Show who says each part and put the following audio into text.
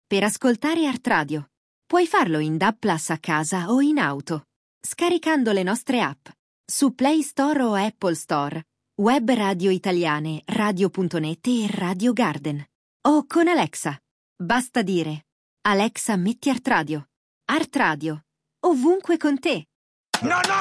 Speaker 1: per ascoltare Art Radio. Puoi farlo in DAB+ a casa o in auto, scaricando le nostre app su Play Store o Apple Store, web radio italiane, radio.net e Radio Garden. O con Alexa. Basta dire: Alexa, metti Art Radio. Art Radio, ovunque con te.
Speaker 2: No, no!